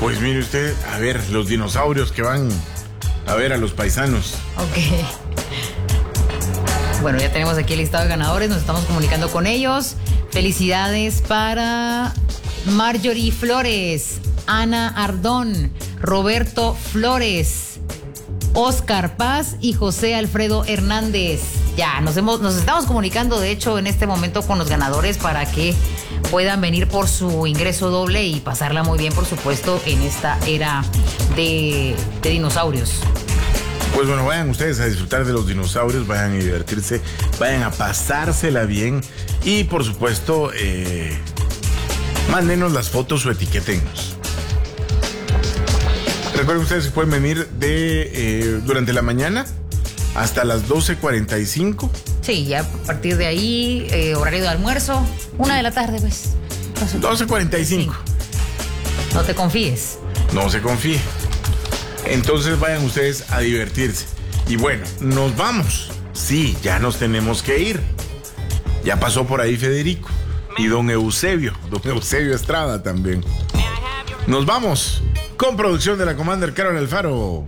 Pues mire usted, a ver, los dinosaurios que van a ver a los paisanos. Ok. Bueno, ya tenemos aquí el listado de ganadores, nos estamos comunicando con ellos. Felicidades para Marjorie Flores, Ana Ardón, Roberto Flores, Oscar Paz y José Alfredo Hernández. Ya, nos estamos comunicando, de hecho, en este momento con los ganadores para que puedan venir por su ingreso doble y pasarla muy bien, por supuesto, en esta era de dinosaurios. Pues bueno, vayan ustedes a disfrutar de los dinosaurios, vayan a divertirse, vayan a pasársela bien y, por supuesto, mándenos las fotos o etiquétennos. Recuerden ustedes que pueden venir durante la mañana hasta las 12:45. Sí, ya a partir de ahí, horario de almuerzo, 1 de la tarde, pues. 12:45. No te confíes. No se confíe. Entonces vayan ustedes a divertirse. Y bueno, nos vamos. Sí, ya nos tenemos que ir. Ya pasó por ahí Federico. Y don Eusebio Estrada también. Nos vamos con producción de la Commander Carol Alfaro.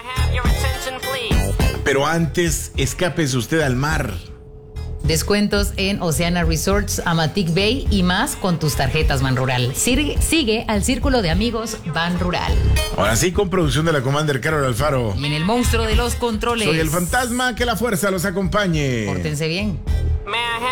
Pero antes, escápese usted al mar. Descuentos en Oceana Resorts, Amatic Bay y más con tus tarjetas Banrural. Sigue al círculo de amigos Banrural. Ahora sí, con producción de la Commander Carol Alfaro. Y en el monstruo de los controles. Soy el fantasma, que la fuerza los acompañe. Pórtense bien.